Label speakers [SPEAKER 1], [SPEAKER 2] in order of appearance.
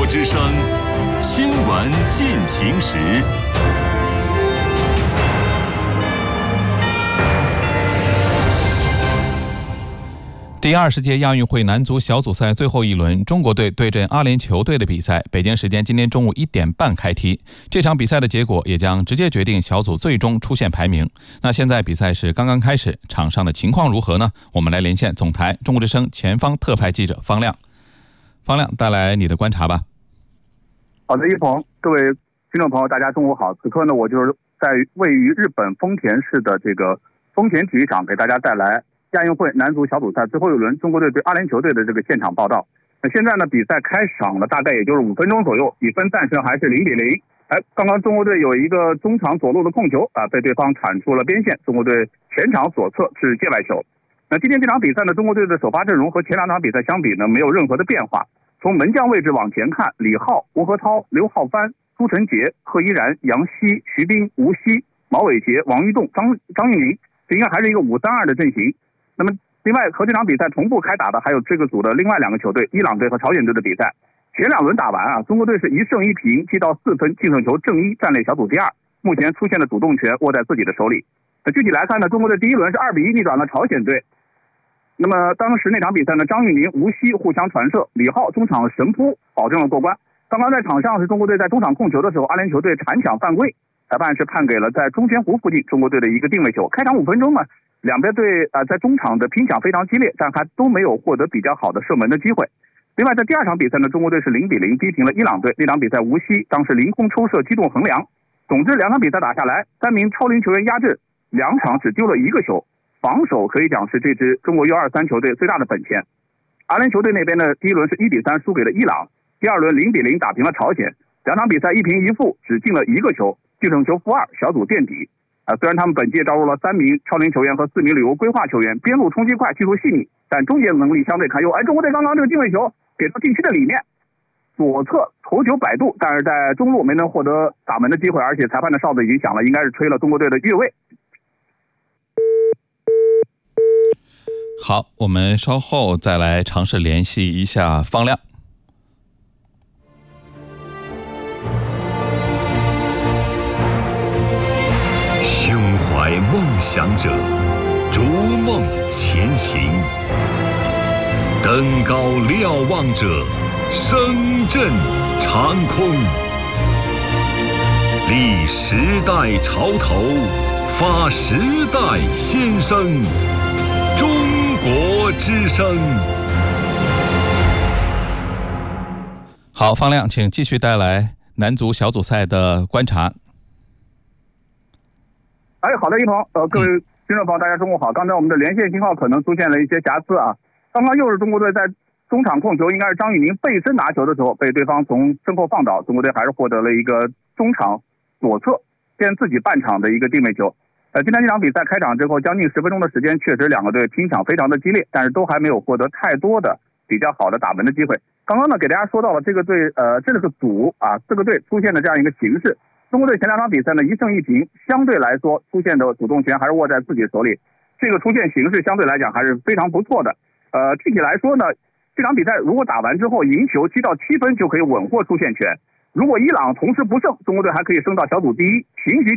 [SPEAKER 1] 之声新闻进行时。第20届亚运会男足小组赛最后一轮，中国队对阵阿联酋队的比赛，北京时间今天中午1点半开踢。这场比赛的结果也将直接决定小组最终出线排名。那现在比赛是刚刚开始，场上的情况如何呢？我们来连线总台中国之声前方特派记者方亮。方亮，带来你的观察吧。
[SPEAKER 2] 好的，一鹏，各位听众朋友，大家中午好。此刻呢，我就是在位于日本丰田市的这个丰田体育场，给大家带来亚运会男足小组赛最后一轮中国队对阿联酋队的这个现场报道。现在呢，比赛开场了，大概也就是5分钟左右，比分暂时还是0-0。刚刚中国队有一个中场左路的控球被对方铲出了边线，中国队前场左侧是界外球。那今天这场比赛呢，中国队的首发阵容和前2场比赛相比呢，没有任何的变化。从门将位置往前看，李浩、吴和涛、刘浩帆、朱晨杰、贺依然、杨希、徐斌、吴曦、毛伟杰、王玉栋、张玉宁，这应该还是一个5-3-2的阵型。那么另外和这场比赛同步开打的还有这个组的另外2个球队，伊朗队和朝鲜队的比赛。前2轮打完中国队是1胜1平，积到4分，净胜球正一，暂列小组第2，目前出线的主动权握在自己的手里。具体来看呢，中国队第1轮是2-1逆转了朝鲜队。那么当时那场比赛呢，张玉宁、吴曦互相传射，李浩中场神扑保证了过关。刚刚在场上是中国队在中场控球的时候，阿联酋队铲抢犯规，裁判是判给了在中前湖附近中国队的一个定位球。开场5分钟呢，两边队在中场的拼抢非常激烈，但还都没有获得比较好的射门的机会。另外在第2场比赛呢，中国队是0-0逼平了伊朗队。那场比赛吴曦当时凌空抽射击中横梁。总之2场比赛打下来，3名超龄球员压阵，2场只丢了1个球，防守可以讲是这支中国U23球队最大的本钱。阿联酋队那边呢，第1轮是1-3输给了伊朗，第2轮0-0打平了朝鲜。2场比赛1平1负，只进了1个球，净胜球-2，小组垫底。虽然他们本届招入了3名超龄球员和4名旅游规划球员，边路冲击快，技术细腻，但终结能力相对堪忧。中国队刚刚这个定位球给到禁区的里面，左侧头球摆渡，但是在中路没能获得打门的机会，而且裁判的哨子已经响了，应该是吹了中国队的越位。
[SPEAKER 1] 好，我们稍后再来尝试联系一下方亮。
[SPEAKER 3] 胸怀梦想者，逐梦前行；登高瞭望者，声震长空。立时代潮头，发时代先声。中国之声。
[SPEAKER 1] 好，方亮，请继续带来男足小组赛的观察。
[SPEAKER 2] 好的，一鹏，各位听众朋友，大家中午好。刚才我们的连线信号可能出现了一些瑕疵刚刚又是中国队在中场控球，应该是张玉宁背身拿球的时候被对方从身后放倒，中国队还是获得了一个中场左侧偏自己半场的一个定位球。今天这场比赛开场之后，将近10分钟的时间，确实2个队拼抢非常的激烈，但是都还没有获得太多的比较好的打门的机会。刚刚呢，给大家说到了这个队，这个组4个队出现的这样一个形势。中国队前2场比赛呢1胜1平，相对来说出线的主动权还是握在自己手里，这个出线形势相对来讲还是非常不错的。具体来说呢，这场比赛如果打完之后赢球7到7分就可以稳获出线权。如果伊朗同时不胜，中国队还可以升到小组第1，平局